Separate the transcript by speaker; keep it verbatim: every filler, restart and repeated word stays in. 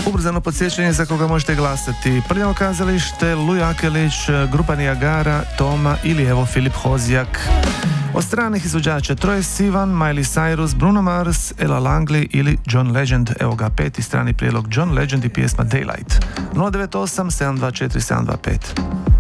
Speaker 1: Ubrzano podsjećanje za koga možete glasati. Prljavo kazalište, Luj Akelić, grupa Niagara, Toma ili evo Filip Hozijak. Od stranih izvođača Troye Sivan, Miley Cyrus, Bruno Mars, Ella Langley ili John Legend. Evo ga peti strani prijedlog John Legend i pjesma Daylight. nula devet osam sedam dva četiri sedam dva pet.